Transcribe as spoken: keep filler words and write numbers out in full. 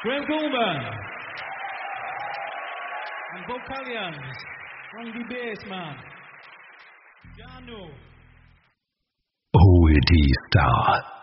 Graham Coleman. And vocalians from the bassman. Janu. O D Star.